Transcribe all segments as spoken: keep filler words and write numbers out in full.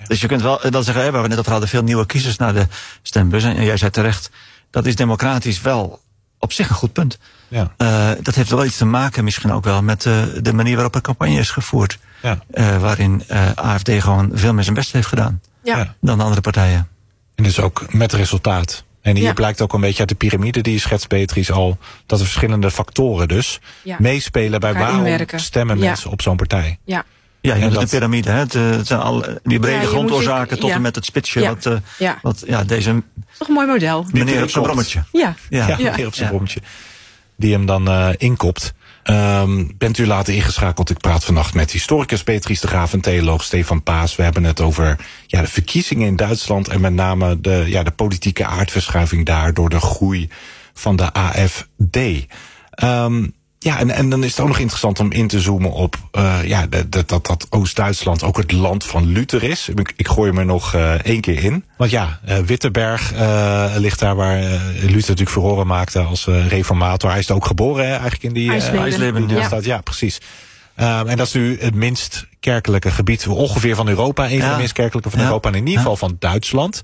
Dus je kunt wel dan zeggen, hè, waar we net over hadden, veel nieuwe kiezers naar de stembus. En jij zei terecht, dat is democratisch wel op zich een goed punt. Ja. Uh, dat heeft wel iets te maken misschien ook wel met uh, de manier waarop de campagne is gevoerd. Ja. Uh, waarin uh, A F D gewoon veel meer zijn best heeft gedaan Ja. dan de andere partijen. En dus ook met resultaat. En hier Ja. blijkt ook een beetje uit de piramide die je schetst, Beatrice, al dat er verschillende factoren dus Ja. meespelen bij Elkaar waarom inwerken. stemmen Ja. mensen op zo'n partij. Ja. Ja, je En hebt dat- de piramide, hè? Het, uh, het zijn al die brede Ja, je grondoorzaken moet je- tot ja. en met het spitsje. Ja. Wat, uh, Ja. wat ja, deze Dat is toch een mooi model. meneer op erin zijn komt. brommetje. Ja. Ja. Ja, Ja. weer op zijn Ja. brommetje. Die hem dan uh, inkopt. Um, bent u later ingeschakeld? Ik praat vannacht met historicus Beatrice de Graaf en theoloog Stefan Paas. We hebben het over ja, de verkiezingen in Duitsland en met name de, ja, de politieke aardverschuiving daar door de groei van de A F D. Um, ja, en, en dan is het ook nog interessant om in te zoomen op uh, ja, dat, dat, dat, dat Oost-Duitsland ook het land van Luther is. Ik, ik gooi hem er nog uh, één keer in. Want ja, uh, Wittenberg uh, ligt daar waar uh, Luther natuurlijk verhoren maakte als uh, reformator. Hij is er ook geboren, hè, eigenlijk in die Eisleben. Eisleben, ja. ja. Staat, ja, precies. Um, en dat is nu het minst kerkelijke gebied ongeveer van Europa. Een van Ja. de minst kerkelijke van Ja. Europa en in ieder Ja. geval van Duitsland.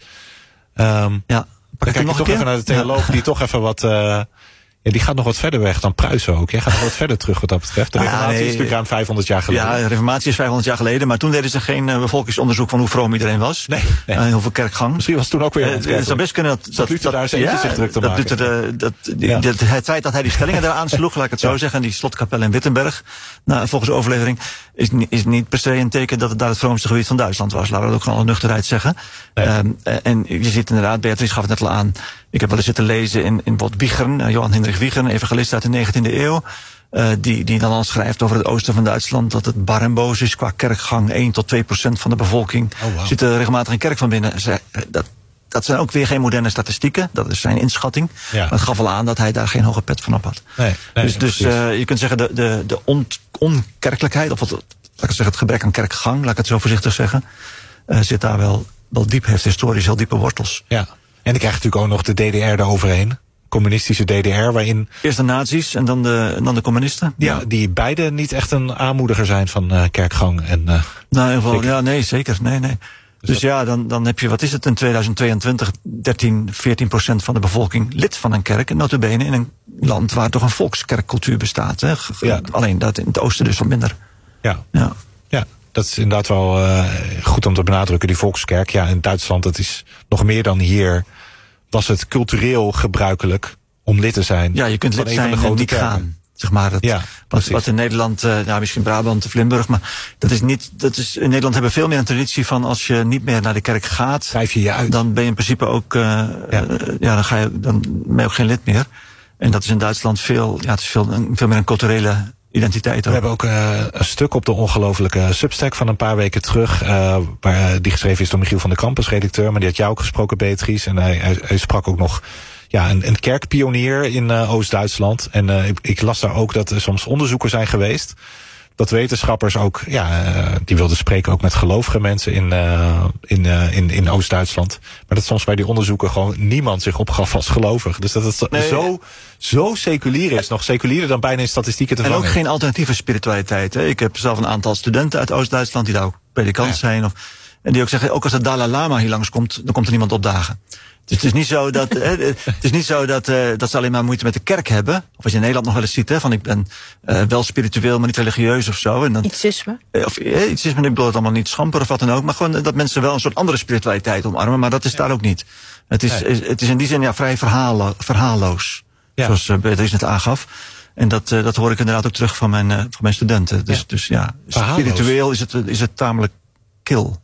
Um, Ja. dan kijk ik toch even naar de theoloog die toch even wat... Uh, ja, die gaat nog wat verder weg dan Pruisen ook. Jij gaat nog wat verder terug wat dat betreft. De Ja, reformatie nee. is natuurlijk aan vijfhonderd jaar geleden. Ja, de reformatie is vijfhonderd jaar geleden, maar toen deden ze geen uh, bevolkingsonderzoek van hoe vroom iedereen was. Nee, nee. En hoeveel kerkgang. Misschien was het toen ook weer Uh, het zou best kunnen dat, Dat Luther daar eens eentje zich druk te dat maken. Luther, uh, dat, die, Ja. dat, het feit dat hij die stellingen daar aansloeg, laat ik het zo Ja. zeggen, en die slotkapel in Wittenberg, nou, volgens de overlevering, is, ni- is niet per se een teken dat het daar het vroomste gebied van Duitsland was. Laten we dat ook gewoon alle nuchterheid zeggen. Nee. Um, en je ziet inderdaad, Beatrice gaf het net al aan, ik heb wel eens zitten lezen in, in wat Wichern, uh, Johan Hendrik Wichern, evangelist uit de negentiende eeuw. Uh, die, die dan al schrijft over het oosten van Duitsland dat het bar en boos is qua kerkgang. één tot twee procent van de bevolking Oh, wow. zit er regelmatig een kerk van binnen. Zij- Dat, dat zijn ook weer geen moderne statistieken. Dat is zijn inschatting. Ja. Maar het gaf wel aan dat hij daar geen hoge pet van op had. Nee, nee, dus dus precies. uh, je kunt zeggen de, de, de on, onkerkelijkheid, of wat, laat ik zeggen, het gebrek aan kerkgang, laat ik het zo voorzichtig zeggen, uh, zit daar wel, wel diep, heeft historisch heel diepe wortels. Ja. En ik krijg natuurlijk ook nog de D D R eroverheen. Communistische D D R, waarin Eerst de nazi's en dan de, en dan de communisten. ja, die beide niet echt een aanmoediger zijn van uh, kerkgang. En, uh, Nou, in ieder geval, Zeker. ja, nee, zeker. Nee, nee. Dus, dat- ja, dan, dan heb je, wat is het, in tweeduizend tweeëntwintig, dertien, veertien procent van de bevolking lid van een kerk. En nota bene in een land waar toch een volkskerkcultuur bestaat. Hè. Ge- ge- Ja. Alleen dat in het oosten dus wat minder. ja, Ja. ja, dat is inderdaad wel uh, goed om te benadrukken. Die volkskerk, ja, in Duitsland, dat is nog meer dan hier. Was het cultureel gebruikelijk om lid te zijn? Ja, je kunt van lid een van zijn de en grote niet kerken. gaan. Zeg maar, het, Ja, wat, precies. wat in Nederland, uh, ja, misschien Brabant of Limburg, maar dat is niet, dat is, in Nederland hebben we veel meer een traditie van als je niet meer naar de kerk gaat, Schrijf je je uit. dan ben je in principe ook, uh, Ja. ja. ja, dan ga je, dan ben je ook geen lid meer. En dat is in Duitsland veel, ja, het is veel, een- veel meer een culturele identiteit We ook. hebben ook uh, een stuk op de ongelofelijke Substack van een paar weken terug. Uh, waar, uh, die geschreven is door Michiel van der Kamp als redacteur. Maar die had jou ook gesproken, Beatrice. En hij, hij, hij sprak ook nog ja, een, een kerkpionier in uh, Oost-Duitsland. En uh, ik, ik las daar ook dat er soms onderzoeken zijn geweest. Dat wetenschappers ook, ja, uh, die wilden spreken ook met gelovige mensen in, uh, in, uh, in, in Oost-Duitsland. Maar dat soms bij die onderzoeken gewoon niemand zich opgaf als gelovig. Dus dat het Nee. zo, zo seculier is. Nog seculierder dan bijna in statistieken te En vangen. ook geen alternatieve spiritualiteit. Hè. Ik heb zelf een aantal studenten uit Oost-Duitsland die daar ook predikant Ja. zijn. Of, en die ook zeggen, ook als de Dalai Lama hier langskomt, dan komt er niemand opdagen. Dus het is niet zo dat, hè, het is niet zo dat, uh, dat ze alleen maar moeite met de kerk hebben. Of wat je in Nederland nog wel eens ziet, hè, van ik ben uh, wel spiritueel, maar niet religieus of zo. En dan, Ietsisme. eh, of eh, iets is, maar ik bedoel het allemaal niet schamper of wat dan ook. Maar gewoon dat mensen wel een soort andere spiritualiteit omarmen. Maar dat is daar ook niet. Het is, Nee. is, het is in die zin ja, vrij verhaal, verhaalloos. Ja. Zoals uh, Beatrice net aangaf. En dat, uh, dat hoor ik inderdaad ook terug van mijn, uh, van mijn studenten. Dus Ja. ja, dus, ja Verhaalloos. spiritueel is het, is het tamelijk kil.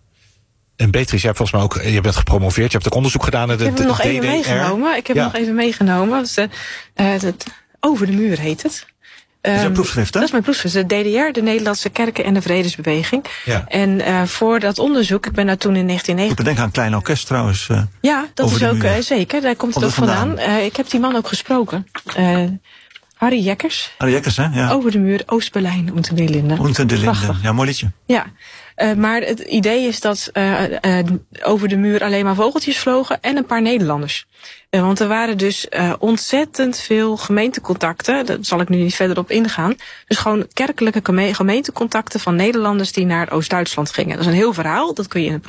En Beatrice, jij hebt volgens mij ook, je bent gepromoveerd, je hebt ook onderzoek gedaan naar de, Ik heb hem de nog even D D R. meegenomen. Ik heb Ja. hem nog even meegenomen. Dat is de, uh, dat, Over de muur heet het. Dat is Um, een proefschrift, hè? Dat is mijn proefschrift. De D D R, de Nederlandse Kerken en de Vredesbeweging. Ja. En uh, voor dat onderzoek, ik ben daar toen in negentien Ik negentig... bedenk aan een klein orkest trouwens. Uh, Ja, dat Over is de ook muur. uh, zeker. Daar komt het Komt ook het vandaan. vandaan? Uh, ik heb die man ook gesproken. Uh, Harry Jekkers. Harry Jekkers, hè? Ja. Over de muur, Oost-Berlijn, Unter den Linden. Unter den Linden. Prachtig. Ja, mooi liedje. Ja, uh, maar het idee is dat uh, uh, over de muur alleen maar vogeltjes vlogen en een paar Nederlanders. Uh, want er waren dus uh, ontzettend veel gemeentecontacten. Daar zal ik nu niet verder op ingaan. Dus gewoon kerkelijke geme- gemeentecontacten van Nederlanders die naar Oost-Duitsland gingen. Dat is een heel verhaal, dat kun je in een